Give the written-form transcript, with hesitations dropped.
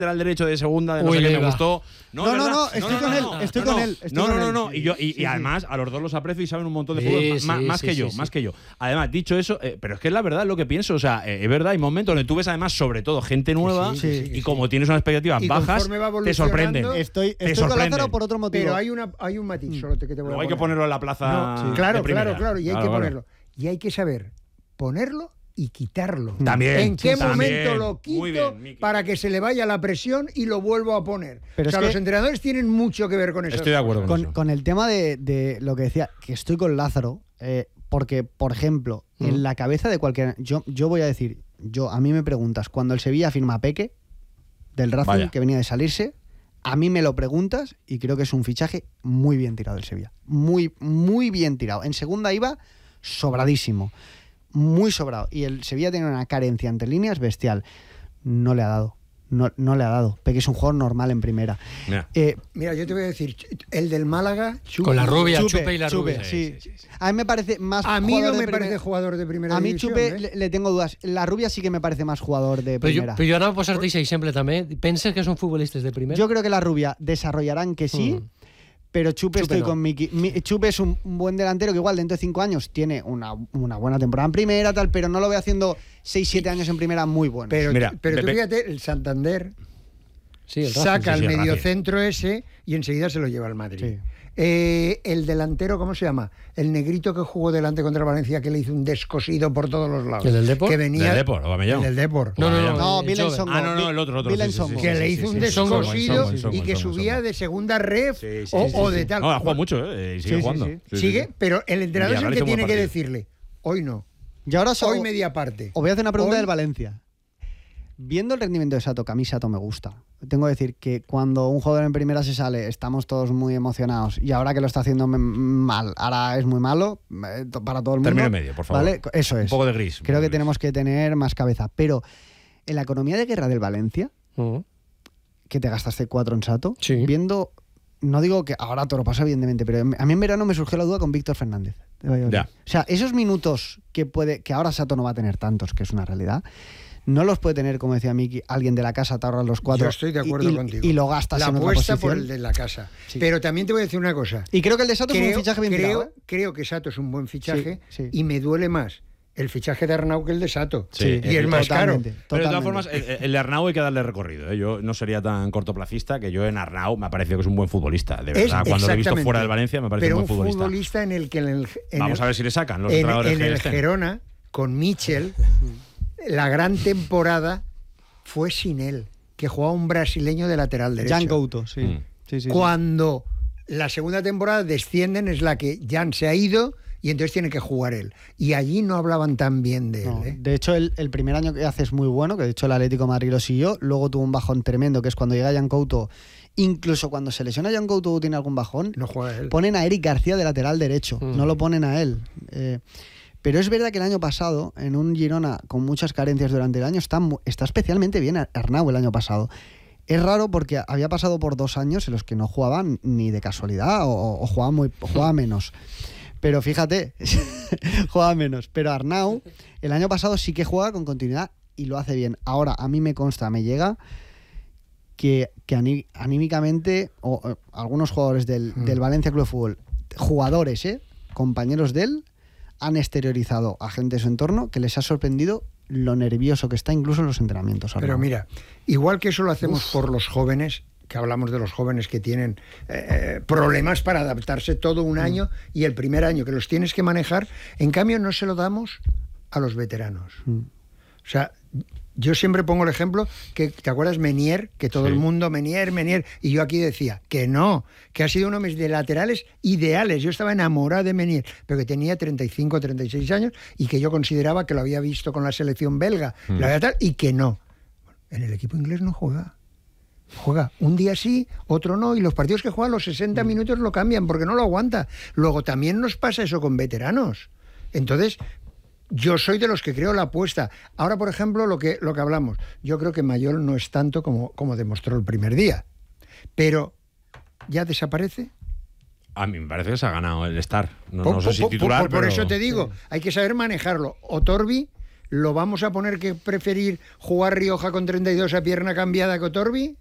lateral derecho de segunda, de no sé qué, me gustó. No, estoy con él. No. Y además, a los dos los aprecio y saben un montón de fútbol, más que yo. Además, dicho eso, pero es que es la verdad lo que pienso. O sea, es verdad, hay momentos donde tú ves además, sobre todo, gente nueva y como tienes unas expectativas bajas, te sorprenden. Estoy con Lázaro por otro motivo. Pero hay un matiz solo que te voy a poner. Hay que ponerlo en la plaza. Claro, y hay que ponerlo. Y hay que saber ponerlo y quitarlo. También. ¿En qué momento lo quito para que se le vaya la presión y lo vuelvo a poner? Pero los entrenadores tienen mucho que ver con eso. Estoy de acuerdo con eso. Con el tema de lo que decía, que estoy con Lázaro, porque, por ejemplo, en la cabeza de cualquiera... Yo voy a decir, a mí me preguntas, cuando el Sevilla firma a Peque, del Racing, que venía de salirse, a mí me lo preguntas y creo que es un fichaje muy bien tirado del Sevilla. Muy, muy bien tirado. En segunda iba sobradísimo. Muy sobrado. Y el Sevilla tiene una carencia entre líneas bestial. No le ha dado. No le ha dado. Peque es un jugador normal en primera. Mira, yo te voy a decir, el del Málaga, Chupe. Con la rubia, Chupe y la rubia. Sí. A mí me parece más a mí no me parece jugador de primera división. A mí Chupe le tengo dudas. La rubia sí que me parece más jugador de primera. Però jo anava a posar-te això exemple també. Penses que són futbolistes de primera? Yo creo que la rubia desarrollarán que sí. Pero Chupe estoy con Miki. Chupe es un buen delantero que igual dentro de 5 años tiene una buena temporada en primera, pero no lo veo haciendo 6-7 años en primera muy bueno. Pero tú fíjate, el Santander saca el mediocentro ese y enseguida se lo lleva al Madrid. Sí. El delantero, ¿cómo se llama? El negrito que jugó delante contra Valencia, que le hizo un descosido por todos los lados. ¿El del Depor? Que venía... ¿El del Depor? ¿El del Depor? No, Bilenson. El otro. Que le hizo un descosido y que subía de segunda ref o de tal. No, ha jugado mucho, y sigue jugando. Sigue, pero el entrenador es el que tiene que decirle, hoy no. Y ahora hoy media parte. Os voy a hacer una pregunta del Valencia. Viendo el rendimiento de Sato, que a mí Sato me gusta, tengo que decir que cuando un jugador en primera se sale, estamos todos muy emocionados, y ahora que lo está haciendo mal, ahora es muy malo para todo el mundo. Término medio, por favor. ¿Vale? Eso es. Un poco de gris. Creo que tenemos que tener más cabeza. Pero en la economía de guerra del Valencia, que te gastaste 4 en Sato, viendo... No digo que ahora todo lo pasa, evidentemente, pero a mí en verano me surgió la duda con Víctor Fernández. Ya. O sea, esos minutos que ahora Sato no va a tener tantos, que es una realidad, no los puede tener, como decía Miki, alguien de la casa, te ahorras los 4. Yo estoy de acuerdo contigo. Y lo gastas en otra posición. La apuesta por el de la casa. Sí. Pero también te voy a decir una cosa. Y creo que el de Sato es un fichaje bien tirado. Creo que Sato es un buen fichaje y me duele más el fichaje de Arnau que el de Sato. Y es más caro. Pero de todas formas, el de Arnau hay que darle recorrido. Yo no sería tan cortoplacista, que yo en Arnau me ha parecido que es un buen futbolista. De verdad, cuando lo he visto fuera del Valencia me parece un buen futbolista. Pero un futbolista en el que... Vamos a ver si le sacan los entrenadores en el Gerona, con Michel, la gran temporada fue sin él, que jugaba un brasileño de lateral derecho. Jan Couto, sí. Cuando la segunda temporada descienden es la que Jan se ha ido y entonces tiene que jugar él. Y allí no hablaban tan bien de él. De hecho, el primer año que hace es muy bueno, que de hecho el Atlético de Madrid lo siguió. Luego tuvo un bajón tremendo, que es cuando llega Jan Couto. Incluso cuando se lesiona Jan Couto tiene algún bajón, no juega él. Ponen a Eric García de lateral derecho, no lo ponen a él. Pero es verdad que el año pasado, en un Girona con muchas carencias durante el año, está especialmente bien Arnau el año pasado. Es raro porque había pasado por 2 años en los que no jugaban ni de casualidad o jugaba menos. Pero fíjate, juega menos. Pero Arnau, el año pasado sí que juega con continuidad y lo hace bien. Ahora, a mí me consta, me llega que anímicamente algunos jugadores del Valencia Club de Fútbol, jugadores, compañeros de él, han exteriorizado a gente de su entorno que les ha sorprendido lo nervioso que está incluso en los entrenamientos. Pero mira, igual que eso lo hacemos por los jóvenes, que hablamos de los jóvenes que tienen problemas para adaptarse todo un año y el primer año que los tienes que manejar, en cambio no se lo damos a los veteranos. O sea, yo siempre pongo el ejemplo que, ¿te acuerdas Menier? Que todo el mundo, Menier, y yo aquí decía que no, que ha sido uno de mis laterales ideales. Yo estaba enamorado de Menier, pero que tenía 35, 36 años y que yo consideraba que lo había visto con la selección belga, y que no. En el equipo inglés no juega. Juega un día sí, otro no, y los partidos que juegan los 60 minutos lo cambian porque no lo aguanta. Luego también nos pasa eso con veteranos. Entonces, yo soy de los que creo la apuesta. Ahora, por ejemplo, lo que hablamos, yo creo que Mayol no es tanto como demostró el primer día. Pero, ¿ya desaparece? A mí me parece que se ha ganado el estar. No sé si titular, por eso te digo, hay que saber manejarlo. O Torbi, ¿lo vamos a poner que preferir jugar Rioja con 32 a pierna cambiada que Otorbi?